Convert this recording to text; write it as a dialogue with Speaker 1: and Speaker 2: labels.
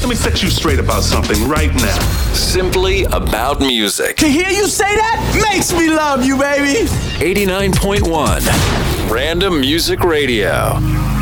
Speaker 1: me set you straight about something right now.
Speaker 2: Simply About Music.
Speaker 3: To hear you say that makes me love you, baby.
Speaker 2: 89.1 Random Music Radio.